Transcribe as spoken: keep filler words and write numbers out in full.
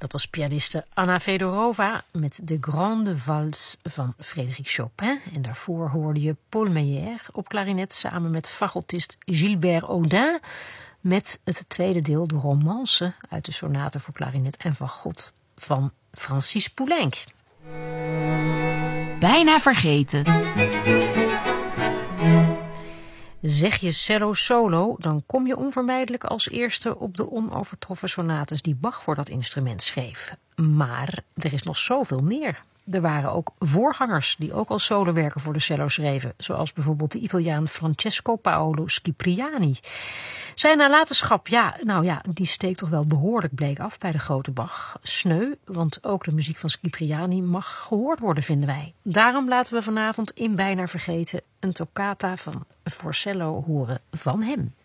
Dat was pianiste Anna Fedorova met de Grande Valse van Frédéric Chopin. En daarvoor hoorde je Paul Meyer op klarinet samen met fagotist Gilbert Audin met het tweede deel, de romance uit de sonate voor klarinet en fagot van Francis Poulenc. Bijna vergeten. Zeg je cello solo, dan kom je onvermijdelijk als eerste op de onovertroffen sonates die Bach voor dat instrument schreef. Maar er is nog zoveel meer. Er waren ook voorgangers die ook al solowerken voor de cello schreven, zoals bijvoorbeeld de Italiaan Francesco Paolo Schipriani. Zijn nalatenschap, ja, nou ja, die steekt toch wel behoorlijk bleek af bij de grote Bach. Sneu, want ook de muziek van Schipriani mag gehoord worden, vinden wij. Daarom laten we vanavond in Bijna Vergeten een toccata van voor cello horen van hem.